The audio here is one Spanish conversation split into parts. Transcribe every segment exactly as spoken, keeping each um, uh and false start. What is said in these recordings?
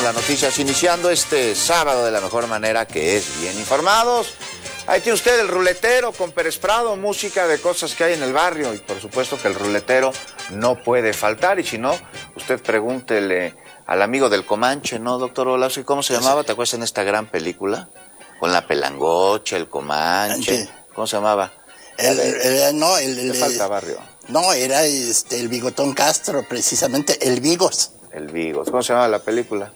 Las noticias iniciando este sábado de la mejor manera, que es bien informados. Ahí tiene usted el ruletero con Pérez Prado, música de cosas que hay en el barrio, y por supuesto que el ruletero no puede faltar, y si no, usted pregúntele al amigo del Comanche, ¿no, doctor Volowski? ¿Cómo se llamaba? ¿Te acuerdas en esta gran película? Con la pelangocha, el Comanche, ¿cómo se llamaba? El, el, no, el, el, ¿Qué falta barrio? No, era este, el Bigotón Castro, precisamente, el Vigos. El Vigos, ¿cómo se llamaba la película?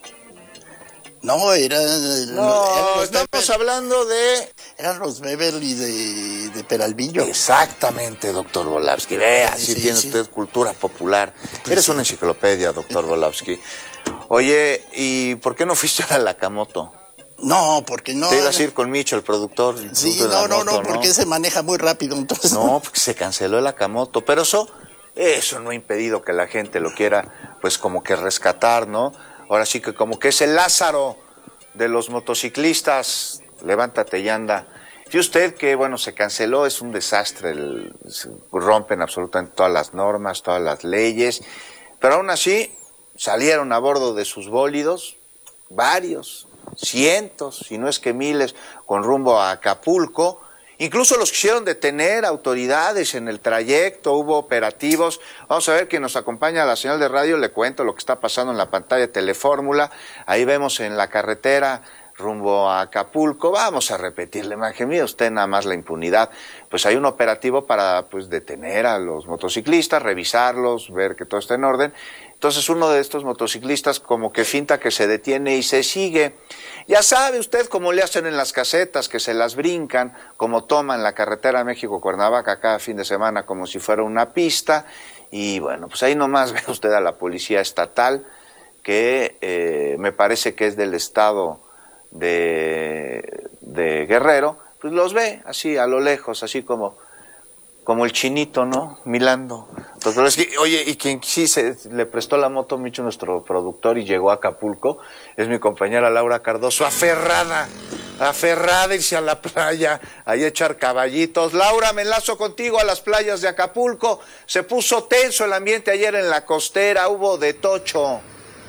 No, era... No, estamos Beverly, hablando de... Eran los Beverly de, de Peralvillo. Exactamente, doctor Volowski. Vea, si sí, sí, tiene sí. usted cultura popular. Pues Eres sí. una enciclopedia, doctor Volowski. Oye, ¿y por qué no fuiste a la Nakamoto? No, porque no... Te ibas a ir con Micho, el productor. El sí, productor no, no, moto, no, porque ¿no? se maneja muy rápido, entonces... No, porque se canceló el Nakamoto, pero eso, eso no ha impedido que la gente lo quiera, pues como que rescatar, ¿no? Ahora sí que como que es el Lázaro de los motociclistas, levántate y anda. Fíjate usted que, bueno, se canceló, es un desastre, el, rompen absolutamente todas las normas, todas las leyes, pero aún así salieron a bordo de sus bólidos, varios, cientos, si no es que miles, con rumbo a Acapulco. Incluso los quisieron detener autoridades en el trayecto, hubo operativos. Vamos a ver, quien nos acompaña a la señal de radio, le cuento lo que está pasando en la pantalla de Telefórmula. Ahí vemos en la carretera rumbo a Acapulco. Vamos a repetirle, imagen, mire usted nada más la impunidad. Pues hay un operativo para pues detener a los motociclistas, revisarlos, ver que todo está en orden. Entonces uno de estos motociclistas como que finta que se detiene y se sigue. Ya sabe usted cómo le hacen en las casetas, que se las brincan, como toman la carretera México-Cuernavaca cada fin de semana como si fuera una pista. Y bueno, pues ahí nomás ve usted a la policía estatal, que eh, me parece que es del estado de, de Guerrero, pues los ve así a lo lejos, así como... como el chinito, ¿no? Milando. Entonces, es que, oye, y quien sí se le prestó la moto, Micho, nuestro productor, y llegó a Acapulco, es mi compañera Laura Cardoso, aferrada, aferrada a irse a la playa, ahí a echar caballitos. Laura, me enlazo contigo a las playas de Acapulco. Se puso tenso el ambiente ayer en la costera, hubo de tocho.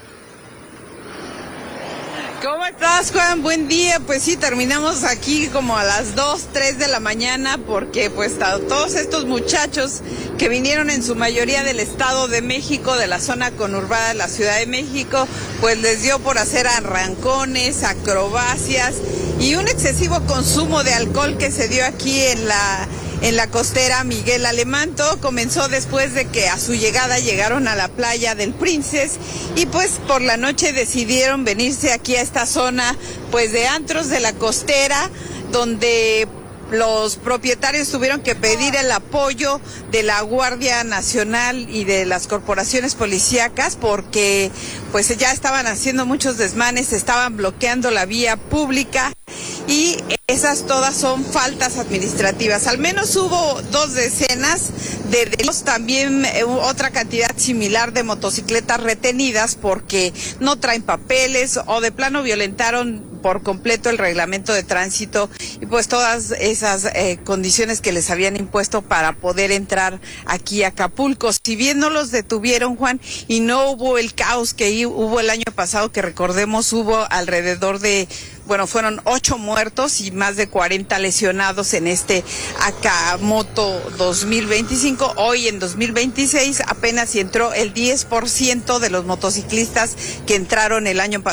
¿Cómo estás, Juan? Buen día. Pues sí, terminamos aquí como a las dos, tres de la mañana porque pues todos estos muchachos que vinieron en su mayoría del Estado de México, de la zona conurbada de la Ciudad de México, pues les dio por hacer arrancones, acrobacias y un excesivo consumo de alcohol que se dio aquí en la... en la costera Miguel Alemán. Todo comenzó después de que a su llegada llegaron a la playa del Princess y pues por la noche decidieron venirse aquí a esta zona pues de antros de la costera, donde los propietarios tuvieron que pedir el apoyo de la Guardia Nacional y de las corporaciones policíacas porque pues ya estaban haciendo muchos desmanes, estaban bloqueando la vía pública y esas todas son faltas administrativas. Al menos hubo dos decenas de delitos, también eh, otra cantidad similar de motocicletas retenidas porque no traen papeles o de plano violentaron por completo el reglamento de tránsito y pues todas esas eh, condiciones que les habían impuesto para poder entrar aquí a Acapulco. Si bien no los detuvieron, Juan, y no hubo el caos que hubo el año pasado, que recordemos hubo alrededor de, bueno, fueron ocho muertos y más de cuarenta lesionados en este Nakamoto dos mil veinticinco. Hoy en dos mil veintiséis apenas entró el diez por ciento de los motociclistas que entraron el año pasado